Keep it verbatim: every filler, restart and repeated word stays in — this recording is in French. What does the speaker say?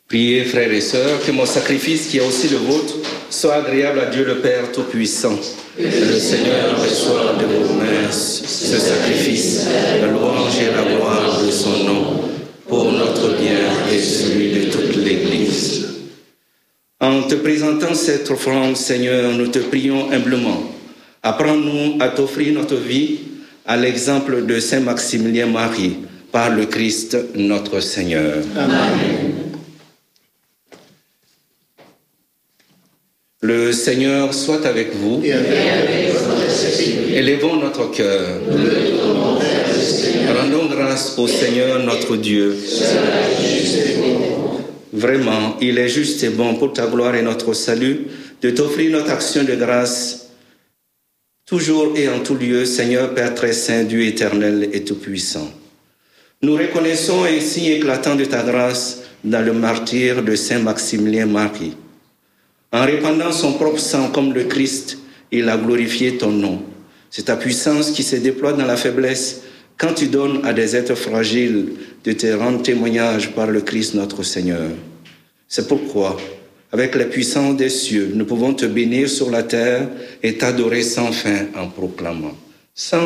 Priez, frères et sœurs, que mon sacrifice, qui est aussi le vôtre, soit agréable à Dieu le Père Tout-Puissant. Que le Seigneur reçoive de vos mains ce sacrifice, la louange et la gloire de son nom, pour notre bien et celui de toute l'Église. En te présentant cette offrande, Seigneur, nous te prions humblement. Apprends-nous à t'offrir notre vie à l'exemple de Saint Maximilien Marie, par le Christ notre Seigneur. Amen. Le Seigneur soit avec vous. Et avec votre esprit. Élevons notre cœur. Rendons grâce au Seigneur notre Dieu. Vraiment, il est juste et bon pour ta gloire et notre salut de t'offrir notre action de grâce toujours et en tout lieu, Seigneur Père très saint, Dieu éternel et tout-puissant. Nous reconnaissons un signe éclatant de ta grâce dans le martyre de Saint Maximilien Marie. En répandant son propre sang comme le Christ, il a glorifié ton nom. C'est ta puissance qui se déploie dans la faiblesse quand tu donnes à des êtres fragiles de te rendre témoignage par le Christ notre Seigneur. C'est pourquoi, avec la puissance des cieux, nous pouvons te bénir sur la terre et t'adorer sans fin en proclamant. Sans